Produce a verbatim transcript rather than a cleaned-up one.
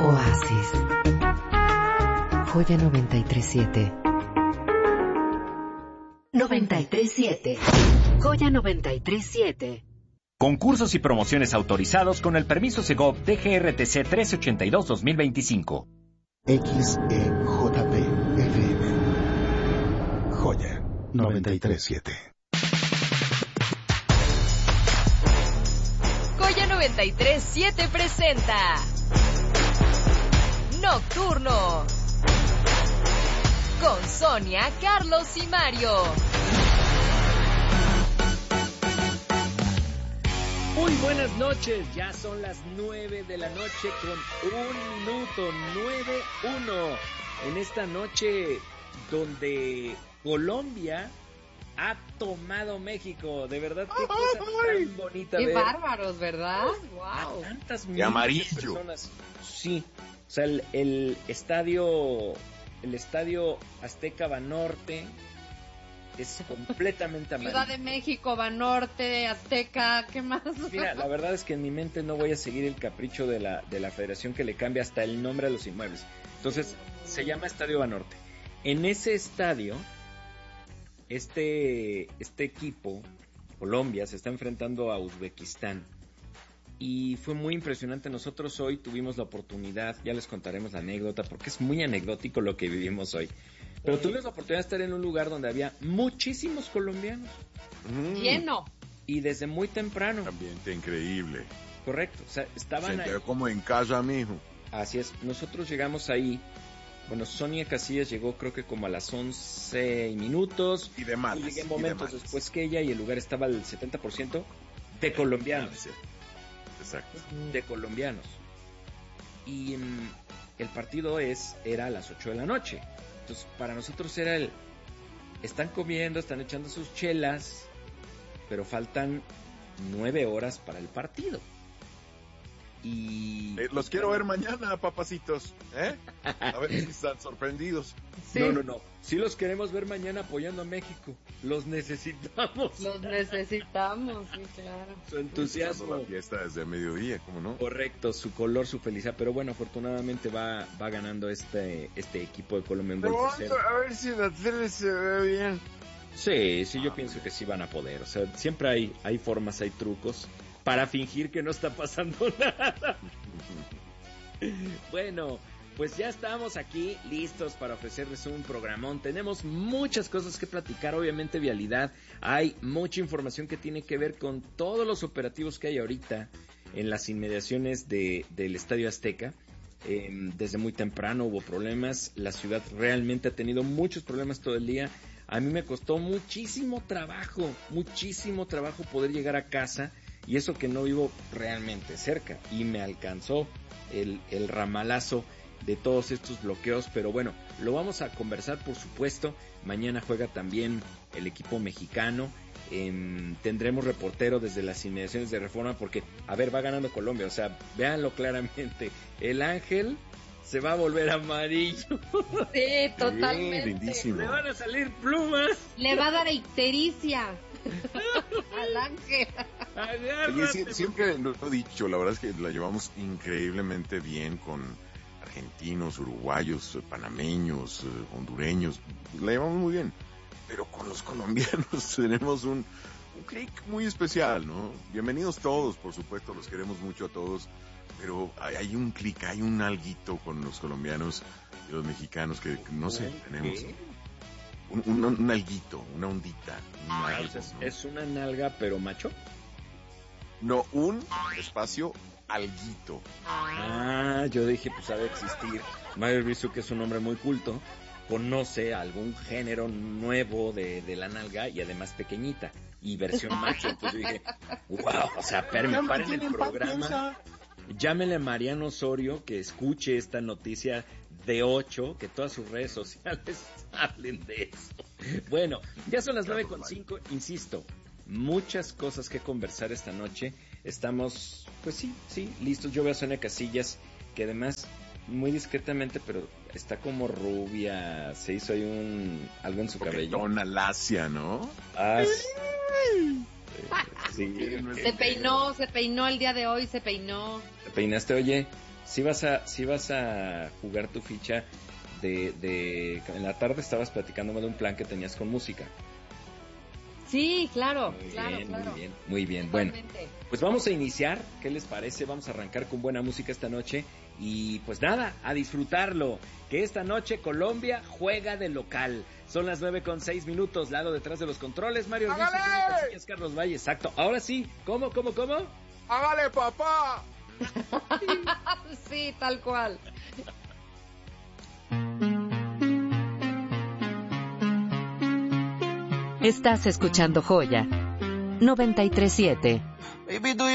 Oasis. Joya noventa y tres siete. noventa y tres siete. Joya noventa y tres siete. Concursos y promociones autorizados con el permiso Segov D G R T C trece ochenta y dos dos mil veinticinco. X E J P F M. Joya noventa y tres siete. Joya noventa y tres siete presenta Nocturno con Sonia, Carlos y Mario. Muy buenas noches, ya son las nueve de la noche con un minuto, nueve uno. En esta noche donde Colombia ha tomado México, de verdad qué cosa tan bonita. Qué ver bárbaros, ¿verdad? Wow. A tantas miles de personas. Sí, o sea, el, el estadio, el estadio Azteca Banorte es completamente amarillo. Ciudad de México, Banorte, Azteca, ¿qué más? Mira, la verdad es que en mi mente no voy a seguir el capricho de la, de la federación que le cambia hasta el nombre a los inmuebles. Entonces, se llama Estadio Banorte. En ese estadio, este, este equipo, Colombia, se está enfrentando a Uzbekistán. Y fue muy impresionante. Nosotros hoy tuvimos la oportunidad, ya les contaremos la anécdota, porque es muy anecdótico lo que vivimos hoy. Pero tuvimos la oportunidad de estar en un lugar donde había muchísimos colombianos. Mm. Lleno. Y desde muy temprano. Ambiente increíble. Correcto, o sea, estaban ahí. Como en casa, mijo. Así es, nosotros llegamos ahí. Bueno, Sonia Casillas llegó creo que como a las once minutos. Y de malas. Y llegué momentos de después que ella y el lugar estaba al setenta por ciento de colombianos. Exacto. De colombianos. Y um, el partido es era a las ocho de la noche. Entonces, para nosotros era el... Están comiendo, están echando sus chelas, pero faltan nueve horas para el partido. Y... Eh, los quiero ver mañana, papacitos. ¿Eh? A ver si están sorprendidos. Sí. No, no, no. Sí los queremos ver mañana apoyando a México. Los necesitamos. Los necesitamos, sí, claro. Su entusiasmo. La fiesta desde mediodía, ¿cómo no? Correcto, su color, su felicidad. Pero bueno, afortunadamente va, va ganando este, este equipo de Colombia en gol tercero. A ver si la tele se ve bien. Sí, sí, yo pienso que sí van a poder. O sea, siempre hay, hay formas, hay trucos para fingir que no está pasando nada. Bueno, pues ya estamos aquí listos para ofrecerles un programón. Tenemos muchas cosas que platicar, obviamente vialidad. Hay mucha información que tiene que ver con todos los operativos que hay ahorita en las inmediaciones de, del Estadio Azteca. Eh, desde muy temprano hubo problemas. La ciudad realmente ha tenido muchos problemas todo el día. A mí me costó muchísimo trabajo, muchísimo trabajo poder llegar a casa. Y eso que no vivo realmente cerca. Y me alcanzó el, el ramalazo de todos estos bloqueos. Pero bueno, lo vamos a conversar por supuesto. Mañana juega también el equipo mexicano. Eh, tendremos reportero desde las inmediaciones de Reforma. Porque, a ver, va ganando Colombia. O sea, véanlo claramente. El ángel se va a volver amarillo. Sí, totalmente. Sí, lindísimo. Le van a salir plumas. Le va a dar ictericia al ángel. Oye, sí, siempre lo he dicho, la verdad es que la llevamos increíblemente bien con argentinos, uruguayos, panameños, hondureños, la llevamos muy bien, pero con los colombianos tenemos un, un clic muy especial, ¿no? Bienvenidos todos, por supuesto, los queremos mucho a todos, pero hay, hay un clic, hay un alguito con los colombianos y los mexicanos que, no sé, tenemos... Un, un, un alguito, una ondita. Un Ah, algo, o sea, es, ¿no? es una nalga pero macho. No, un espacio alguito. Ah, yo dije pues ha de existir. Mario Rizzo, que es un hombre muy culto, conoce algún género nuevo de, de la nalga y además pequeñita y versión macho. Entonces yo dije, wow, o sea, paren, paren el programa. Llámenle a Mariano Osorio que escuche esta noticia de ocho, que todas sus redes sociales hablen de eso. Bueno, ya son las nueve con cinco, insisto, muchas cosas que conversar esta noche. Estamos, pues sí, sí, listos. Yo veo a Sonia Casillas, que además, muy discretamente, pero está como rubia, se hizo ahí un, algo en su cabello. Una lacia, ¿no? Ah, sí, Se peinó, se peinó el día de hoy, se peinó. ¿te peinaste, oye? Si vas a, si vas a jugar tu ficha de, de... En la tarde estabas platicándome de un plan que tenías con música. Sí, claro, Muy claro, bien, claro. muy bien, muy bien. Bueno, Totalmente. pues vamos a iniciar. ¿Qué les parece? Vamos a arrancar con buena música esta noche. Y pues nada, a disfrutarlo. Que esta noche Colombia juega de local. Son las nueve con seis minutos. Lado detrás de los controles, Mario Ruiz, y Carlos Valle. Exacto. Ahora sí, ¿cómo, cómo, cómo? ¡Hágale, papá! Sí, tal cual. Estás escuchando Joya noventa y tres punto siete. Baby, do you